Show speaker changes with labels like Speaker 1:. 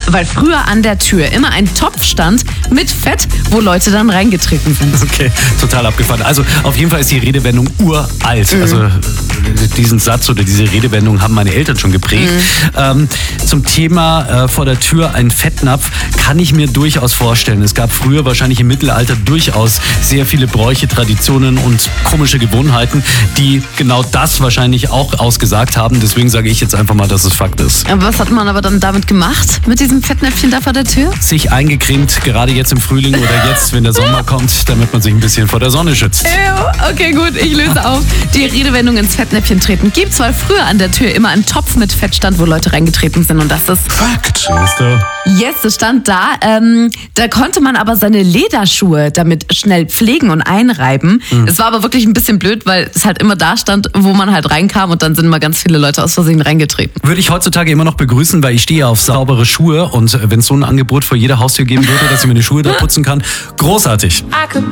Speaker 1: weil früher an der Tür immer ein Topf stand mit Fett, wo Leute dann reingetreten sind.
Speaker 2: Okay, total abgefahren. Also auf jeden Fall ist die Redewendung uralt. Also diesen Satz oder diese Redewendung haben meine Eltern schon geprägt. Zum Thema vor der Tür ein Fettnapf kann ich mir durchaus vorstellen. Es gab früher wahrscheinlich im Mittelalter durchaus sehr viele Bräuche, Traditionen und komische Gewohnheiten, die genau das wahrscheinlich auch ausgesagt haben. Deswegen sage ich jetzt einfach mal, dass es Fakt ist.
Speaker 1: Was hat man aber dann damit gemacht, mit diesem Fettnäpfchen da vor der Tür?
Speaker 2: Sich eingecremt, gerade jetzt im Frühling oder jetzt, wenn der Sommer kommt, damit man sich ein bisschen vor der Sonne schützt.
Speaker 1: Okay, gut, ich löse auf. Die Redewendung ins Fettnäpfchen treten gibt's, weil früher an der Tür immer ein Topf mit Fett stand, wo Leute reingetreten sind, und das ist
Speaker 2: Fakt.
Speaker 1: Yes, das stand da. Da konnte man aber seine Lederschuhe damit schnell pflegen und einreiben. Es war aber wirklich ein bisschen blöd, weil es halt immer da stand, wo man halt reinkam, und dann sind immer ganz viele Leute aus Versehen reingetreten.
Speaker 2: Würde ich heutzutage immer noch begrüßen, weil ich stehe auf saubere Schuhe, und wenn es so ein Angebot vor jeder Haustür geben würde, dass ich mir die Schuhe da putzen kann, großartig.